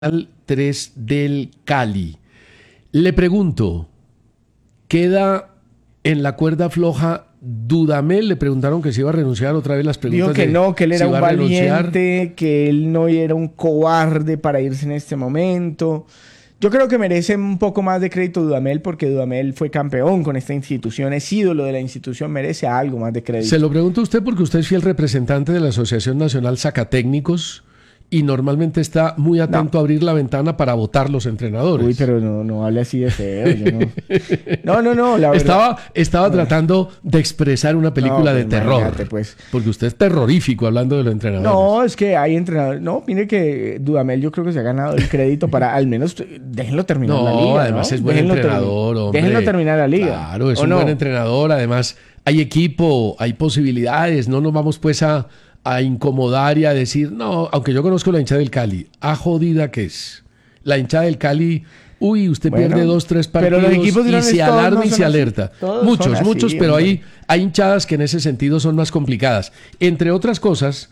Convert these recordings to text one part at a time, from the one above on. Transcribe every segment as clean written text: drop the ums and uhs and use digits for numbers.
3 del Cali. Le pregunto, ¿queda en la cuerda floja Dudamel? Le preguntaron que si iba a renunciar, otra vez las preguntas. Dijo que no, que él era si un va a renunciar. valiente, que él no era un cobarde para irse en este momento. Yo creo que merece un poco más de crédito Dudamel porque Dudamel fue campeón con esta institución, es ídolo de la institución, merece algo más de crédito. Se lo pregunto a usted porque usted es fiel representante de la Asociación Nacional Sacatécnicos y normalmente está muy atento a abrir la ventana para votar los entrenadores. Uy, pero no hable así de feo. Yo no, la verdad. Estaba tratando de expresar una película de terror. Pues. Porque usted es terrorífico hablando de los entrenadores. No, es que hay entrenadores. No, mire que Dudamel yo creo que se ha ganado el crédito para al menos déjenlo terminar la liga. Además es buen entrenador, hombre. Déjenlo terminar la liga. Claro, es un buen entrenador. Además, hay equipo, hay posibilidades. No nos vamos pues a incomodar y a decir, no, aunque yo conozco la hinchada del Cali, jodida que es. La hinchada del Cali, usted pierde 2, 3 partidos pero los equipos y se alarma no y se alerta. Muchos, pero hay hinchadas que en ese sentido son más complicadas. Entre otras cosas,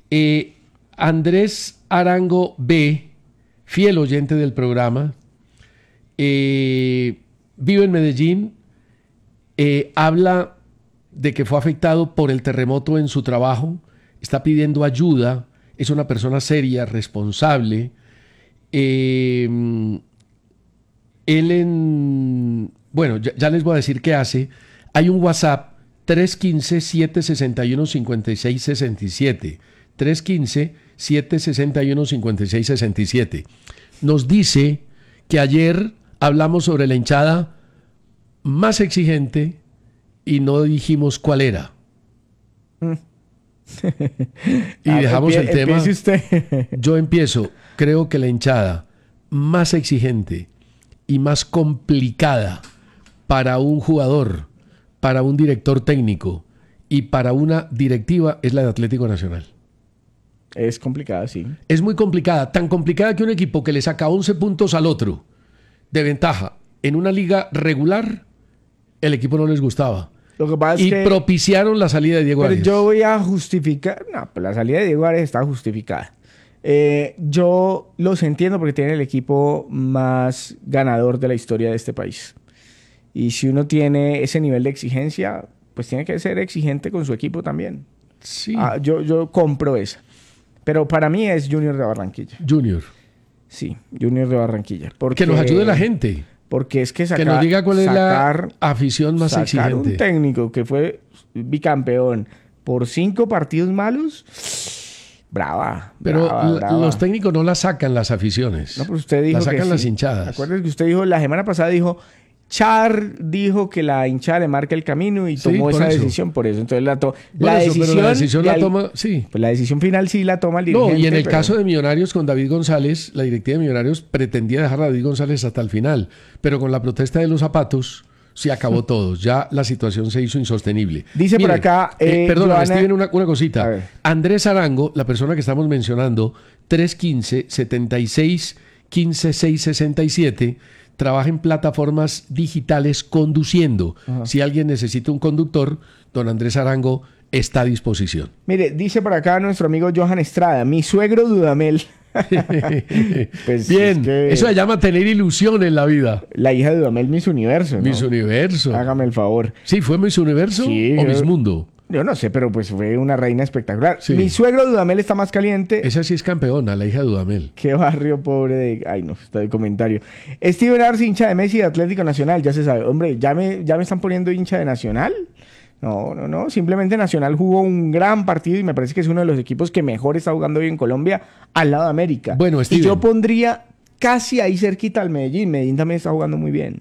Andrés Arango B., fiel oyente del programa, vive en Medellín, habla de que fue afectado por el terremoto en su trabajo, está pidiendo ayuda, es una persona seria, responsable. Bueno, ya les voy a decir qué hace. Hay un WhatsApp 315-761-5667. 315-761-5667. Nos dice que ayer hablamos sobre la hinchada más exigente y no dijimos cuál era. Y dejamos el tema. Usted. Yo empiezo. Creo que la hinchada más exigente y más complicada para un jugador, para un director técnico y para una directiva es la de Atlético Nacional. Es complicada, sí. Es muy complicada. Tan complicada que un equipo que le saca 11 puntos al otro de ventaja en una liga regular, el equipo no les gustaba. Lo que pasa es que propiciaron la salida de Diego Arias. Pero yo voy a justificar. No, pues la salida de Diego Arias está justificada. Yo los entiendo porque tienen el equipo más ganador de la historia de este país. Y si uno tiene ese nivel de exigencia, pues tiene que ser exigente con su equipo también. Sí. Yo compro esa. Pero para mí es Junior de Barranquilla. Junior. Sí, Junior de Barranquilla. Porque, que nos ayude la gente. Porque es que que nos diga cuál es la afición más exigente. Un técnico que fue bicampeón por 5 partidos malos, brava. Pero los técnicos no la sacan las aficiones. No, pero usted dijo la sacan que las sí. hinchadas. Acuérdate que usted dijo, la semana pasada dijo, Char dijo que la hinchada le marca el camino y tomó esa decisión por eso. Entonces la decisión la toma, sí. Pues la decisión final sí la toma el dirigente. No, y en el caso de Millonarios con David González, la directiva de Millonarios pretendía dejar a David González hasta el final, pero con la protesta de los zapatos se acabó todo. Ya la situación se hizo insostenible. Dice por acá... perdón, Steven, una cosita. Andrés Arango, la persona que estamos mencionando, 315-76-15-667, trabaja en plataformas digitales conduciendo. Ajá. Si alguien necesita un conductor, don Andrés Arango está a disposición. Mire, dice por acá nuestro amigo Johan Estrada, mi suegro Dudamel. Pues bien, eso se llama tener ilusión en la vida. La hija de Dudamel, Miss Universo, ¿no? Miss Universo. Hágame el favor. Sí, ¿fue Miss Universo o Miss Mundo? Yo no sé, pero pues fue una reina espectacular. Sí. Mi suegro Dudamel está más caliente. Esa sí es campeona, la hija de Dudamel. Qué barrio pobre de... Ay, no, está el comentario. Steven Arce, hincha de Messi de Atlético Nacional, ya se sabe. Hombre, ¿ya me están poniendo hincha de Nacional? No. Simplemente Nacional jugó un gran partido y me parece que es uno de los equipos que mejor está jugando hoy en Colombia al lado de América. Bueno, Steven. Y yo pondría casi ahí cerquita al Medellín. Medellín también está jugando muy bien.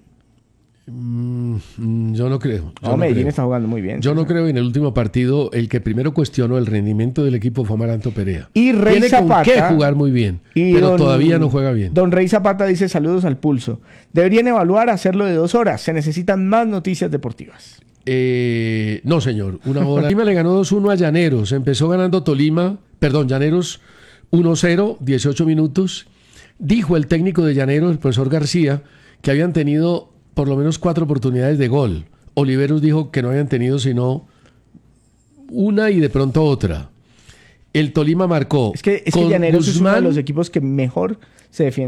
Yo no creo. Medellín está jugando muy bien. Yo no creo. En el último partido, el que primero cuestionó el rendimiento del equipo fue Amaranto Perea. Y Rey Tiene Zapata. Con qué jugar muy bien, pero todavía no juega bien. Don Rey Zapata dice saludos al pulso. Deberían evaluar hacerlo de 2 horas. Se necesitan más noticias deportivas. No, señor. 1 hora. Tolima le ganó 2-1 a Llaneros. Empezó ganando Llaneros 1-0, 18 minutos. Dijo el técnico de Llaneros, el profesor García, que habían tenido por lo menos 4 oportunidades de gol. Oliveros dijo que no habían tenido sino una y de pronto otra. El Tolima marcó Es que con Llaneros es uno de Guzmán, los equipos que mejor se defiende